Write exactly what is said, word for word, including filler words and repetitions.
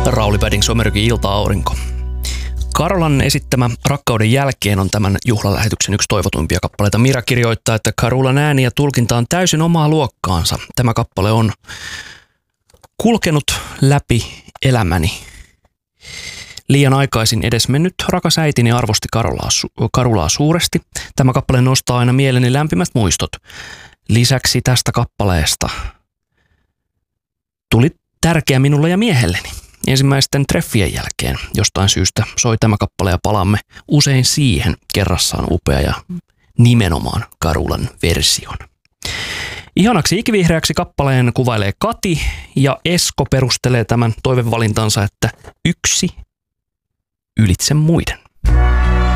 Rauli Paddington, Somerkin ilta-aurinko. Karolan esittämä Rakkauden jälkeen on tämän juhlalähetyksen yksi toivotuimpia kappaleita. Mira kirjoittaa, että Carulan ääni ja tulkinta on täysin omaa luokkaansa. Tämä kappale on kulkenut läpi elämäni. Liian aikaisin edesmennyt rakas äitini arvosti Karolaa, Karulaa suuresti. Tämä kappale nostaa aina mieleni lämpimät muistot. Lisäksi tästä kappaleesta tuli tärkeä minulle ja miehelleni. Ensimmäisten treffien jälkeen jostain syystä soi tämä kappale ja palaamme usein siihen. Kerrassaan upea ja nimenomaan Carulan version. Ihanaksi ikivihreäksi kappaleen kuvailee Kati ja Esko perustelee tämän toivevalintansa, että yksi ylitse muiden.